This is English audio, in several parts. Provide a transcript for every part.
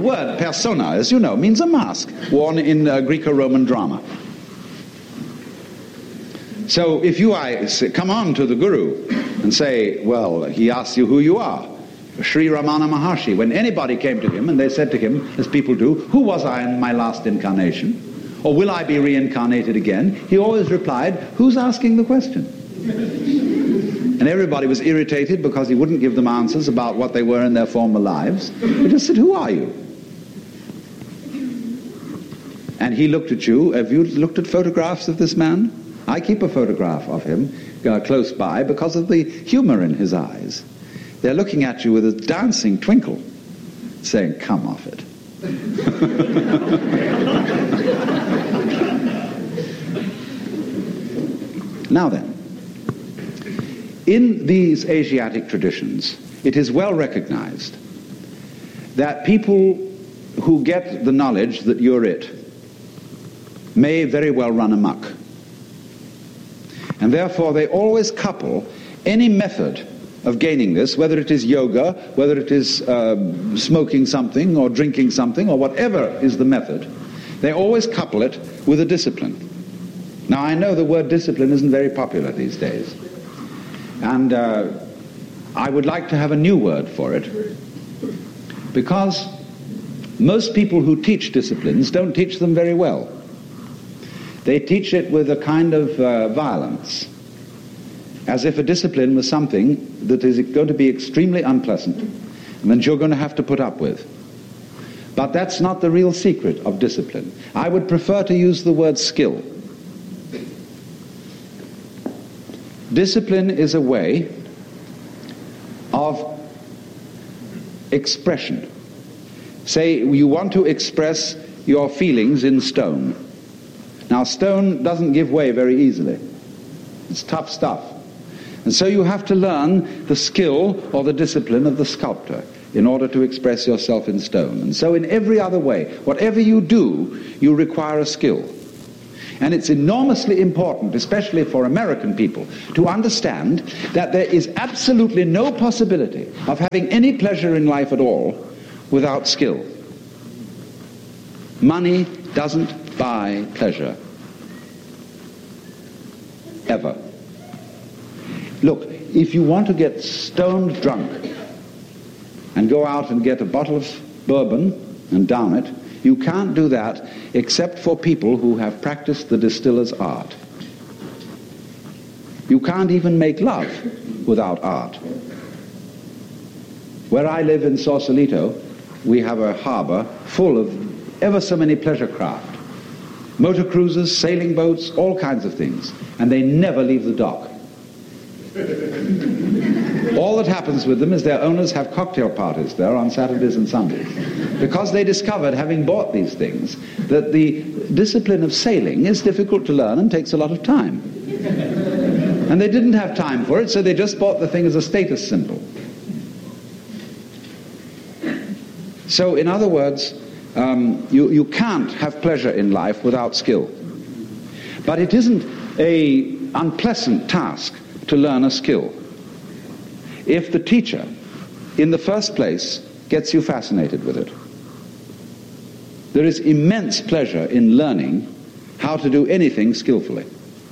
word persona, as you know, means a mask worn in Greco-Roman drama. So if you come on to the Guru and say, well, he asks you who you are, Sri Ramana Maharshi, when anybody came to him and they said to him, as people do, who was I in my last incarnation? Or will I be reincarnated again? He always replied, who's asking the question? And everybody was irritated because he wouldn't give them answers about what they were in their former lives. He just said, who are you? And he looked at you. Have you looked at photographs of this man? I keep a photograph of him close by because of the humor in his eyes. They're looking at you with a dancing twinkle, saying, come off it. Now then, in these Asiatic traditions, it is well recognized that people who get the knowledge that you're it may very well run amok. And therefore they always couple any method of gaining this, whether it is yoga, whether it is smoking something or drinking something or whatever is the method, they always couple it with a discipline. Now I know the word discipline isn't very popular these days, and I would like to have a new word for it, because most people who teach disciplines don't teach them very well. They teach it with a kind of violence, as if a discipline was something that is going to be extremely unpleasant and that you're going to have to put up with. But that's not the real secret of discipline. I would prefer to use the word skill. Discipline is a way of expression. Say you want to express your feelings in stone. Now stone doesn't give way very easily. It's tough stuff. And so you have to learn the skill or the discipline of the sculptor in order to express yourself in stone. And so in every other way, whatever you do, you require a skill. And it's enormously important, especially for American people, to understand that there is absolutely no possibility of having any pleasure in life at all without skill. Money doesn't buy pleasure. Ever. Look, if you want to get stoned drunk and go out and get a bottle of bourbon and down it, you can't do that except for people who have practiced the distiller's art. You can't even make love without art. Where I live in Sausalito, we have a harbor full of ever so many pleasure craft. Motor cruisers, sailing boats, all kinds of things. And they never leave the dock. All that happens with them is their owners have cocktail parties there on Saturdays and Sundays, because they discovered, having bought these things, that the discipline of sailing is difficult to learn and takes a lot of time. And they didn't have time for it, so they just bought the thing as a status symbol. So in other words, you can't have pleasure in life without skill. But it isn't an unpleasant task to learn a skill if the teacher, in the first place, gets you fascinated with it. There is immense pleasure in learning how to do anything skillfully.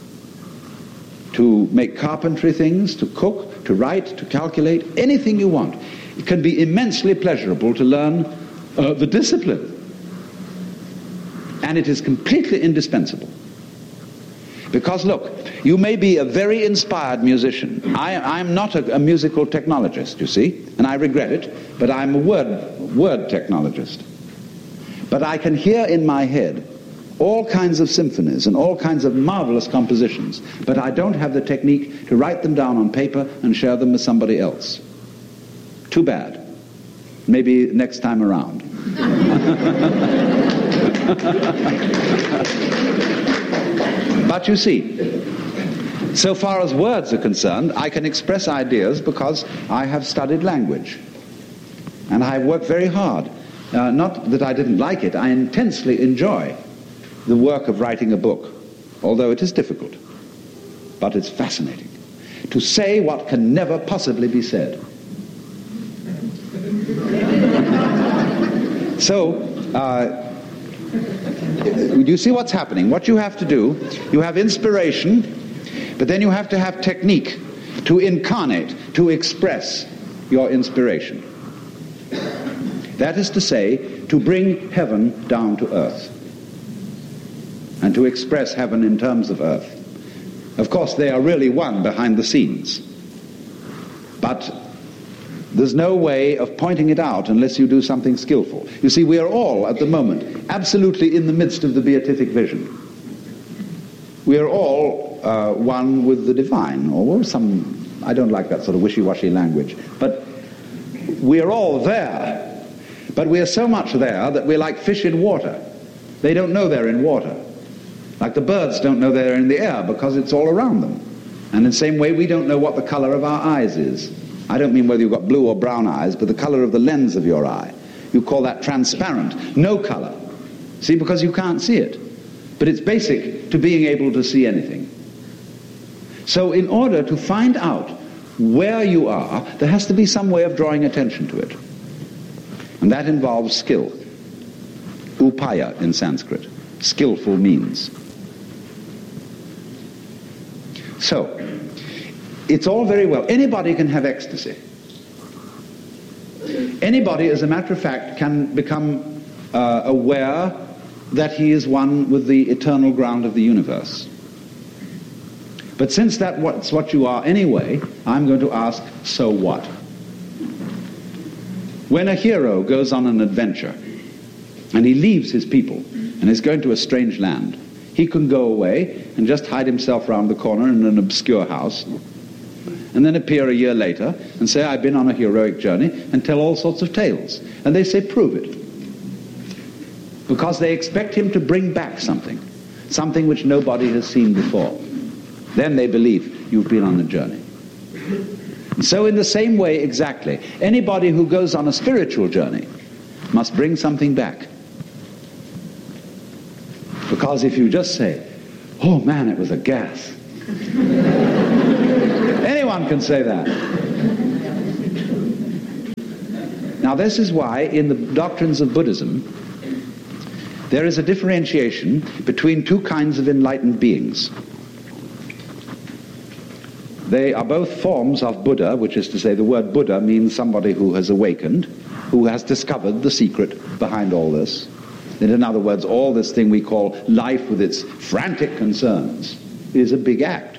To make carpentry things, to cook, to write, to calculate, anything you want. It can be immensely pleasurable to learn the discipline. And it is completely indispensable. Because look, you may be a very inspired musician. I'm not a musical technologist, you see, and I regret it, but I'm a word technologist. But I can hear in my head all kinds of symphonies and all kinds of marvelous compositions, but I don't have the technique to write them down on paper and share them with somebody else. Too bad. Maybe next time around. But you see, so far as words are concerned, I can express ideas because I have studied language. And I work very hard. Not that I didn't like it, I intensely enjoy the work of writing a book, although it is difficult. But it's fascinating. To say what can never possibly be said. So, you see what's happening. What you have to do, you have inspiration, but then you have to have technique to incarnate, to express your inspiration. That is to say, to bring heaven down to earth and to express heaven in terms of earth. Of course, they are really one behind the scenes, but there's no way of pointing it out unless you do something skillful. You see, we are all, at the moment, absolutely in the midst of the beatific vision. We are all one with the divine, or some, I don't like that sort of wishy-washy language, but we are all there, but we are so much there that we're like fish in water. They don't know they're in water. Like the birds don't know they're in the air because it's all around them. And in the same way, we don't know what the color of our eyes is. I don't mean whether you've got blue or brown eyes, but the color of the lens of your eye. You call that transparent, no color. See, because you can't see it. But it's basic to being able to see anything. So in order to find out where you are, there has to be some way of drawing attention to it. And that involves skill. Upaya in Sanskrit. Skillful means. So, it's all very well. Anybody can have ecstasy. Anybody, as a matter of fact, can become aware that he is one with the eternal ground of the universe. But since that's what you are anyway, I'm going to ask, so what? When a hero goes on an adventure and he leaves his people and is going to a strange land, he can go away and just hide himself round the corner in an obscure house and then appear a year later and say, I've been on a heroic journey, and tell all sorts of tales. And they say, prove it. Because they expect him to bring back something which nobody has seen before. Then they believe you've been on a journey. And so in the same way, exactly, anybody who goes on a spiritual journey must bring something back. Because if you just say, oh man, it was a gas. Anyone can say that. Now this is why in the doctrines of Buddhism there is a differentiation between two kinds of enlightened beings. They are both forms of Buddha, which is to say the word Buddha means somebody who has awakened, who has discovered the secret behind all this. In other words, all this thing we call life with its frantic concerns is a big act,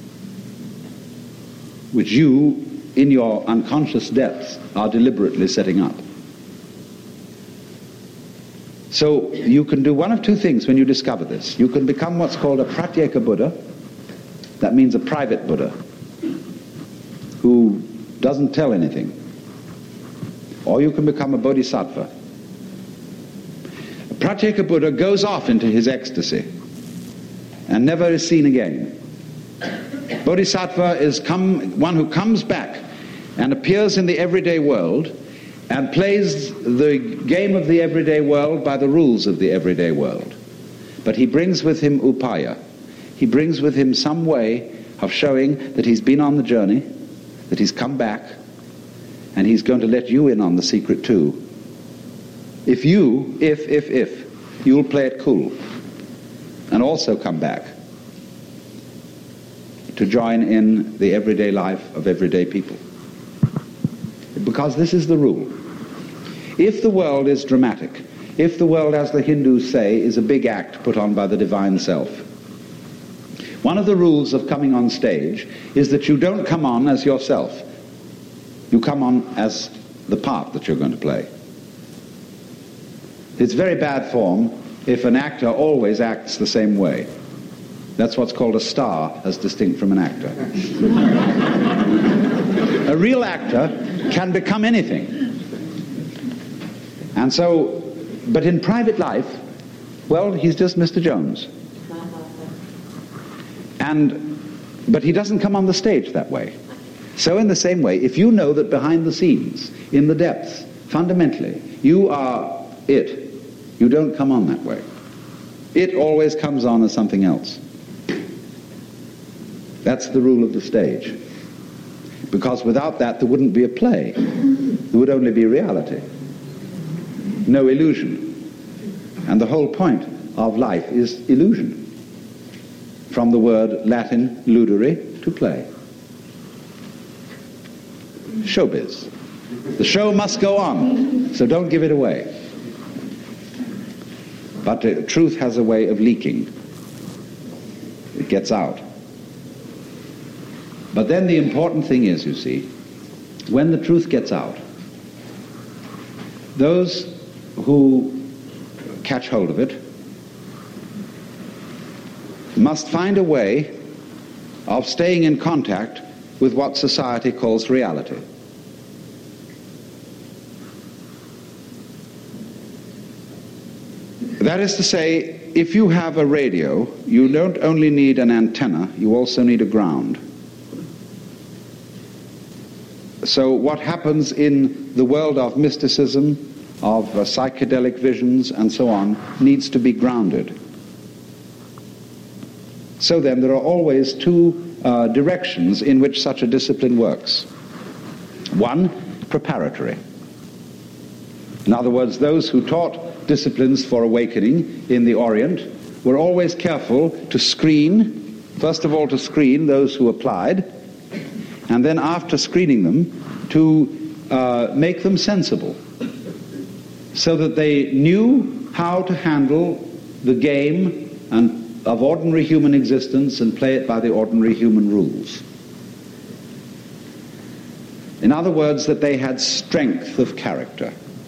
which you, in your unconscious depths, are deliberately setting up. So you can do one of two things when you discover this. You can become what's called a pratyeka Buddha. That means a private Buddha who doesn't tell anything. Or you can become a bodhisattva. A pratyeka Buddha goes off into his ecstasy and never is seen again. Bodhisattva is one who comes back and appears in the everyday world and plays the game of the everyday world by the rules of the everyday world. But he brings with him upaya. He brings with him some way of showing that he's been on the journey, that he's come back, and he's going to let you in on the secret too. If you'll play it cool and also come back to join in the everyday life of everyday people. Because this is the rule. If the world is dramatic, if the world, as the Hindus say, is a big act put on by the divine self, one of the rules of coming on stage is that you don't come on as yourself. You come on as the part that you're going to play. It's very bad form if an actor always acts the same way. That's what's called a star, as distinct from an actor. A real actor can become anything. And so, but in private life, well, he's just Mr. Jones. But he doesn't come on the stage that way. So in the same way, if you know that behind the scenes, in the depths, fundamentally, you are it, you don't come on that way. It always comes on as something else. That's the rule of the stage. Because without that, there wouldn't be a play. There would only be reality. no illusion. And the whole point of life is illusion. From the word Latin ludere, to play. Showbiz. The show must go on, so don't give it away. But truth has a way of leaking. It gets out. But then the important thing is, you see, when the truth gets out, those who catch hold of it must find a way of staying in contact with what society calls reality. That is to say, if you have a radio, you don't only need an antenna, you also need a ground. So what happens in the world of mysticism, of psychedelic visions and so on, needs to be grounded. So then there are always two directions in which such a discipline works. One, preparatory. In other words, those who taught disciplines for awakening in the Orient were always careful to screen, first of all to screen those who applied, and then after screening them to make them sensible, so that they knew how to handle the game of ordinary human existence and play it by the ordinary human rules. In other words, that they had strength of character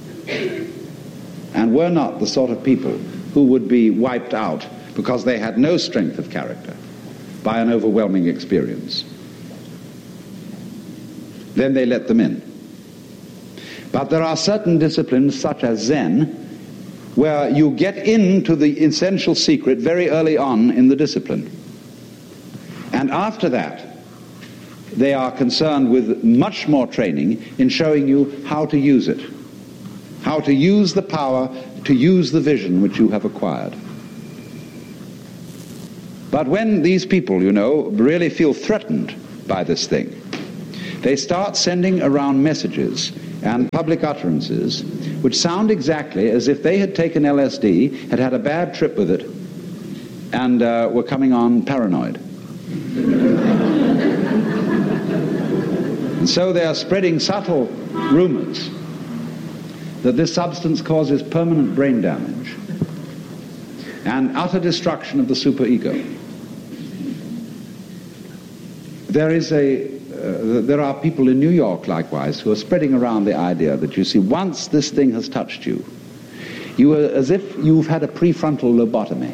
and were not the sort of people who would be wiped out because they had no strength of character by an overwhelming experience. Then they let them in. But there are certain disciplines, such as Zen, where you get into the essential secret very early on in the discipline. And after that, they are concerned with much more training in showing you how to use it, how to use the power, to use the vision which you have acquired. But when these people, really feel threatened by this thing, they start sending around messages and public utterances which sound exactly as if they had taken LSD, had had a bad trip with it, and were coming on paranoid. And so they are spreading subtle rumors that this substance causes permanent brain damage and utter destruction of the superego. There are people in New York, likewise, who are spreading around the idea that, you see, once this thing has touched you, you are as if you've had a prefrontal lobotomy.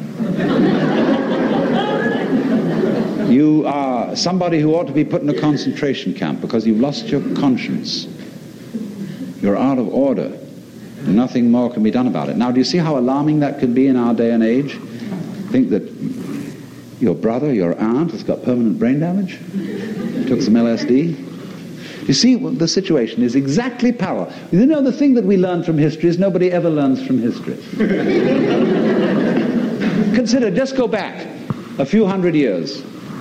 You are somebody who ought to be put in a concentration camp because you've lost your conscience. You're out of order. And nothing more can be done about it. Now, do you see how alarming that can be in our day and age? Think that your brother, your aunt, has got permanent brain damage? Took some LSD? You see, the situation is exactly parallel. The thing that we learn from history is nobody ever learns from history. Consider, just go back a few hundred years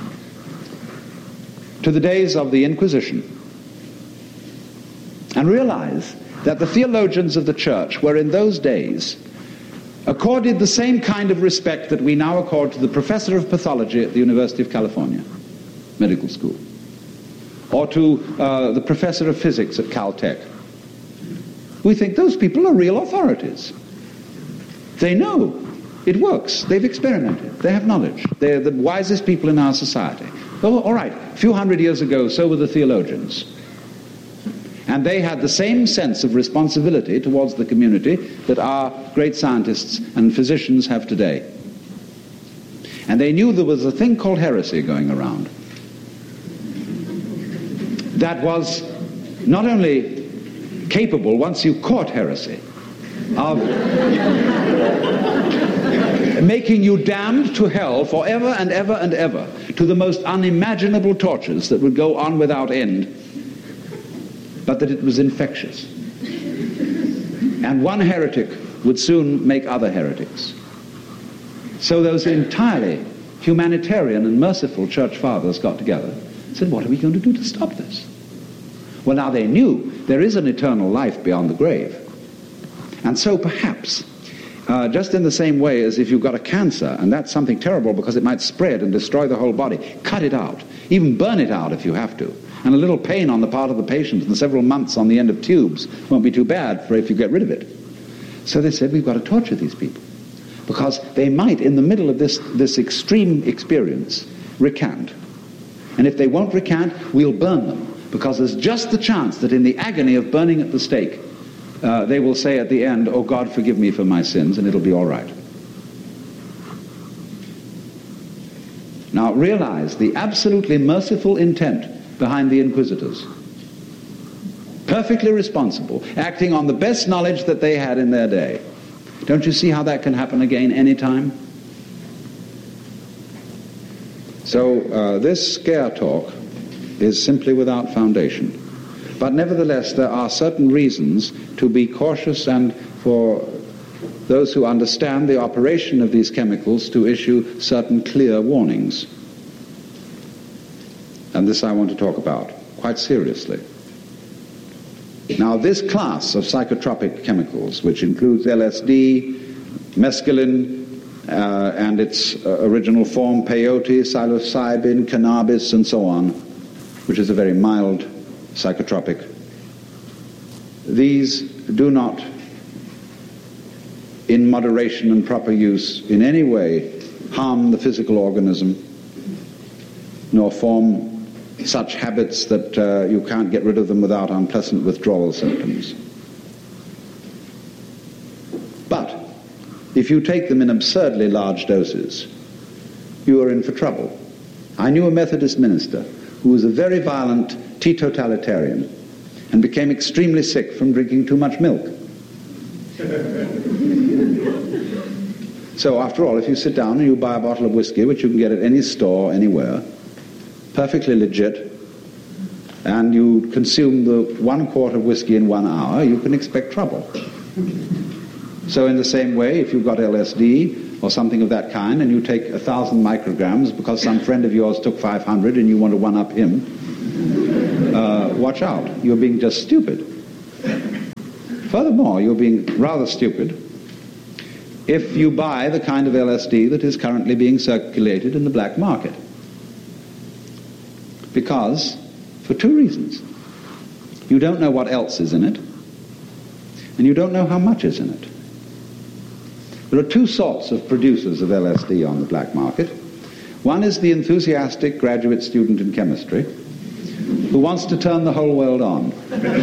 to the days of the Inquisition and realize that the theologians of the church were in those days accorded the same kind of respect that we now accord to the professor of pathology at the University of California Medical School, or to the professor of physics at Caltech. We think those people are real authorities. They know it works. They've experimented. They have knowledge. They're the wisest people in our society. Oh, all right, a few hundred years ago, so were the theologians. And they had the same sense of responsibility towards the community that our great scientists and physicians have today. And they knew there was a thing called heresy going around that was not only capable, once you caught heresy, of making you damned to hell forever and ever and ever, to the most unimaginable tortures that would go on without end, but that it was infectious. And one heretic would soon make other heretics. So those entirely humanitarian and merciful church fathers got together and said, what are we going to do to stop this? Well, now they knew there is an eternal life beyond the grave. And so perhaps, just in the same way as if you've got a cancer, and that's something terrible because it might spread and destroy the whole body, cut it out. Even burn it out if you have to. And a little pain on the part of the patient and several months on the end of tubes won't be too bad for if you get rid of it. So they said, we've got to torture these people. Because they might, in the middle of this extreme experience, recant. And if they won't recant, we'll burn them. Because there's just the chance that in the agony of burning at the stake, they will say at the end, oh God, forgive me for my sins, and it'll be all right. Now realize the absolutely merciful intent behind the inquisitors. Perfectly responsible, acting on the best knowledge that they had in their day. Don't you see how that can happen again anytime? So this scare talk is simply without foundation. But nevertheless, there are certain reasons to be cautious, and for those who understand the operation of these chemicals to issue certain clear warnings. And this I want to talk about quite seriously. Now, this class of psychotropic chemicals, which includes LSD, mescaline, and its original form, peyote, psilocybin, cannabis, and so on, which is a very mild psychotropic, these do not, in moderation and proper use, in any way harm the physical organism, nor form such habits that you can't get rid of them without unpleasant withdrawal symptoms. But if you take them in absurdly large doses, you are in for trouble. I knew a Methodist minister who was a very violent teetotalitarian and became extremely sick from drinking too much milk. So after all, if you sit down and you buy a bottle of whiskey, which you can get at any store, anywhere, perfectly legit, and you consume the 1 quart of whiskey in 1 hour, you can expect trouble. So in the same way, if you've got LSD or something of that kind, and you take 1,000 micrograms because some friend of yours took 500 and you want to one-up him, watch out. You're being just stupid. Furthermore, you're being rather stupid if you buy the kind of LSD that is currently being circulated in the black market. Because, for 2 reasons. You don't know what else is in it, and you don't know how much is in it. There are 2 sorts of producers of LSD on the black market. One is the enthusiastic graduate student in chemistry who wants to turn the whole world on.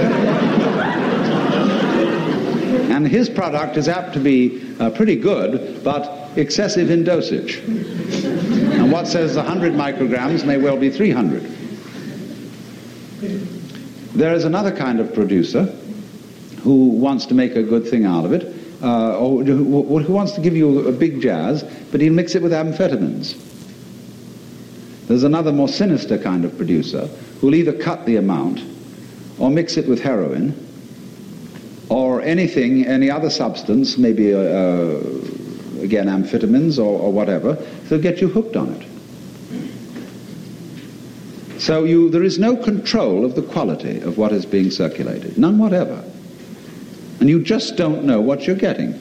And his product is apt to be pretty good, but excessive in dosage. And what says 100 micrograms may well be 300. There is another kind of producer who wants to make a good thing out of it, or who wants to give you a big jazz, but he'll mix it with amphetamines. There's another more sinister kind of producer who'll either cut the amount or mix it with heroin or any other substance, maybe again amphetamines or whatever, that'll get you hooked on it. So there is no control of the quality of what is being circulated, none whatever. And you just don't know what you're getting.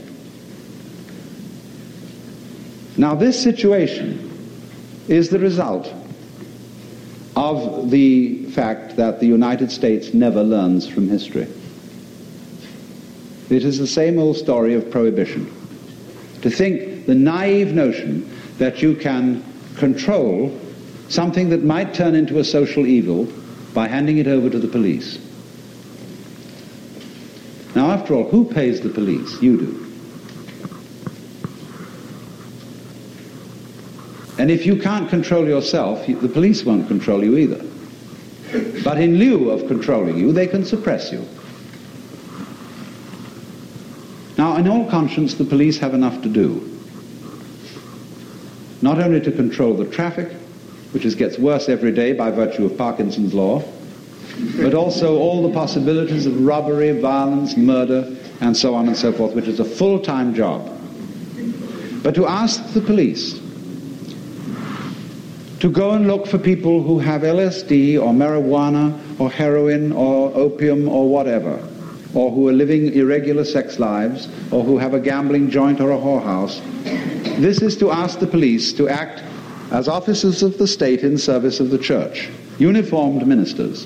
Now this situation is the result of the fact that the United States never learns from history. It is the same old story of prohibition. To think the naive notion that you can control something that might turn into a social evil by handing it over to the police. Now, after all, who pays the police? You do. And if you can't control yourself, the police won't control you either. But in lieu of controlling you, they can suppress you. Now, in all conscience, the police have enough to do. Not only to control the traffic, which gets worse every day by virtue of Parkinson's law, but also all the possibilities of robbery, violence, murder, and so on and so forth, which is a full-time job. But to ask the police to go and look for people who have LSD or marijuana or heroin or opium or whatever, or who are living irregular sex lives, or who have a gambling joint or a whorehouse. This is to ask the police to act as officers of the state in service of the church, uniformed ministers.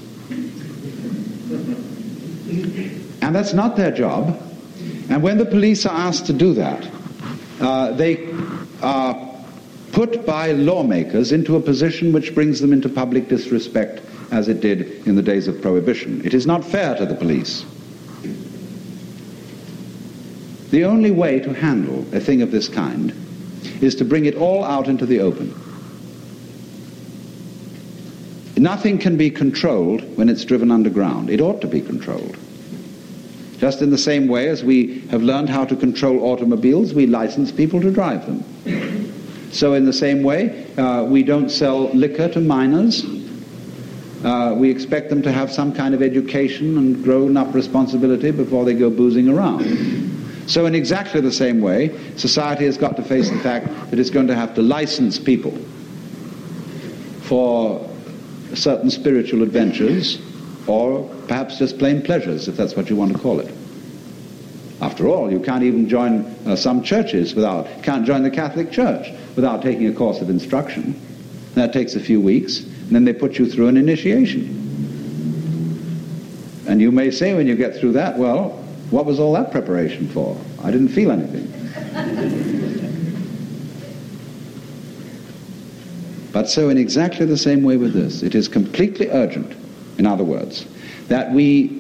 And that's not their job. And when the police are asked to do that, they are put by lawmakers into a position which brings them into public disrespect, as it did in the days of Prohibition. It is not fair to the police. The only way to handle a thing of this kind is to bring it all out into the open. Nothing can be controlled when it's driven underground. It ought to be controlled. Just in the same way as we have learned how to control automobiles, we license people to drive them. So in the same way, we don't sell liquor to minors. We expect them to have some kind of education and grown-up responsibility before they go boozing around. So in exactly the same way, society has got to face the fact that it's going to have to license people for certain spiritual adventures, or perhaps just plain pleasures, if that's what you want to call it. After all, you can't even join some churches can't join the Catholic Church without taking a course of instruction. That takes a few weeks, and then they put you through an initiation. And you may say when you get through that, well, what was all that preparation for? I didn't feel anything. But so in exactly the same way with this, it is completely urgent, in other words, that we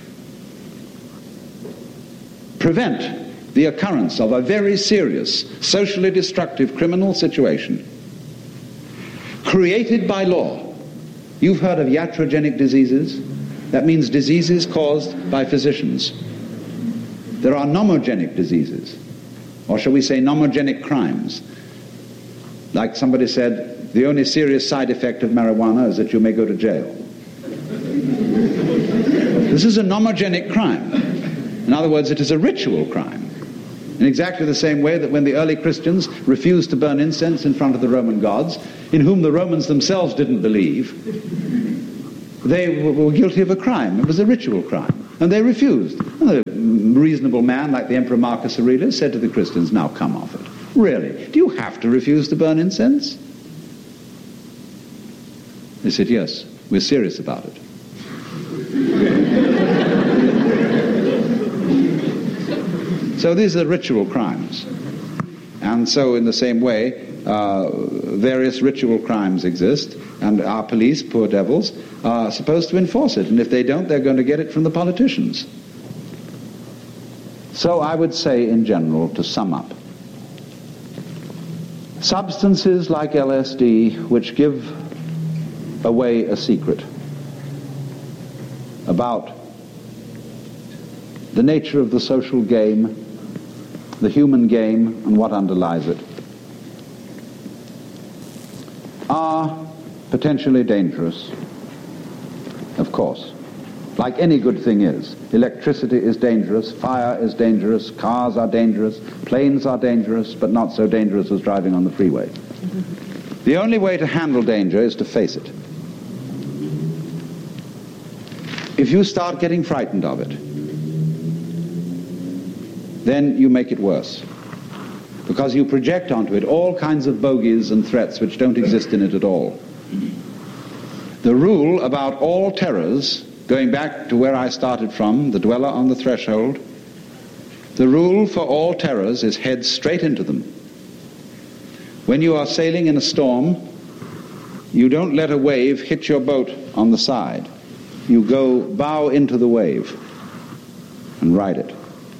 prevent the occurrence of a very serious, socially destructive criminal situation created by law. You've heard of iatrogenic diseases. That means diseases caused by physicians. There are nomogenic diseases, or shall we say nomogenic crimes. Like somebody said, the only serious side effect of marijuana is that you may go to jail. This is a nomogenic crime. In other words, it is a ritual crime. In exactly the same way that when the early Christians refused to burn incense in front of the Roman gods, in whom the Romans themselves didn't believe, they were guilty of a crime. It was a ritual crime. And they refused. And a reasonable man like the Emperor Marcus Aurelius said to the Christians, now come off it. Really? Do you have to refuse to burn incense? They said, yes, we're serious about it. So these are ritual crimes. And so in the same way, various ritual crimes exist, and our police, poor devils, are supposed to enforce it. And if they don't, they're going to get it from the politicians. So I would say in general, to sum up, substances like LSD, which give away a secret about the nature of the social game, the human game, and what underlies it, are potentially dangerous, of course, like any good thing is. Electricity is dangerous, fire is dangerous, cars are dangerous, planes are dangerous, but not so dangerous as driving on the freeway. The only way to handle danger is to face it. If you start getting frightened of it, then you make it worse, because you project onto it all kinds of bogies and threats which don't exist in it at all. The rule about all terrors, going back to where I started from, the dweller on the threshold, the rule for all terrors is head straight into them. When you are sailing in a storm, you don't let a wave hit your boat on the side. You go bow into the wave and ride it.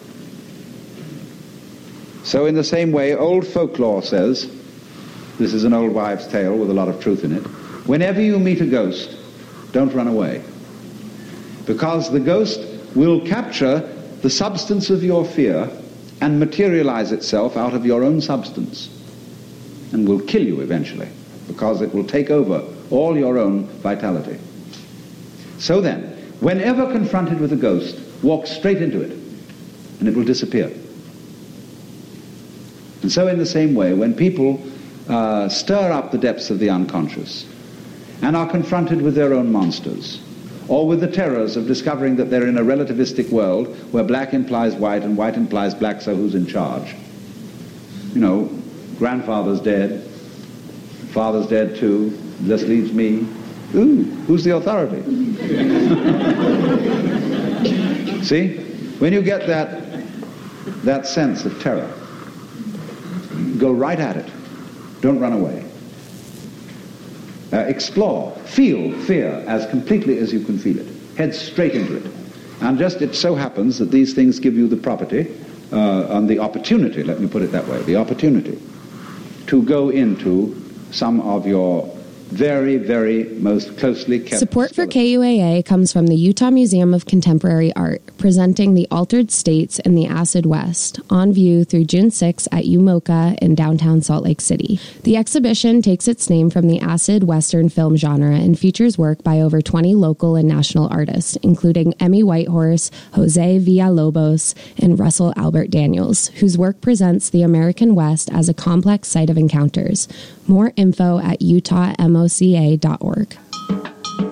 So in the same way, old folklore says, this is an old wives' tale with a lot of truth in it, whenever you meet a ghost, don't run away. Because the ghost will capture the substance of your fear and materialize itself out of your own substance, and will kill you eventually, because it will take over all your own vitality. So then, whenever confronted with a ghost, walk straight into it, and it will disappear. And so in the same way, when people stir up the depths of the unconscious and are confronted with their own monsters, or with the terrors of discovering that they're in a relativistic world where black implies white and white implies black, so who's in charge? You know, grandfather's dead, father's dead too, just leaves me. Ooh, who's the authority? See? When you get that sense of terror, go right at it. Don't run away. Explore, feel fear as completely as you can feel it. Head straight into it. And just it so happens that these things give you the property and the opportunity, let me put it that way, the opportunity to go into some of your very, very most closely kept... Support for KUAA comes from the Utah Museum of Contemporary Art, presenting The Altered States in the Acid West, on view through June 6 at UMoCA in downtown Salt Lake City. The exhibition takes its name from the acid Western film genre and features work by over 20 local and national artists, including Emmy Whitehorse, Jose Villalobos, and Russell Albert Daniels, whose work presents the American West as a complex site of encounters. More info at utahmoca.org.